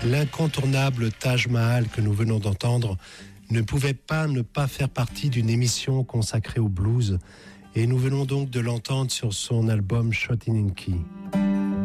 L'incontournable Taj Mahal que nous venons d'entendre ne pouvait pas ne pas faire partie d'une émission consacrée au blues, et nous venons donc de l'entendre sur son album Shot in Key.